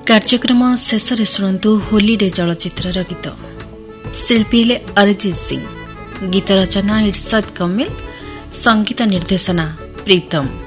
कार्यक्रम शेष शुणु होली रे चलचित्र गीत। शिल्पी हेले अरिजीत सिंह, गीत रचना इरशाद कमिल, संगीत निर्देशना प्रीतम।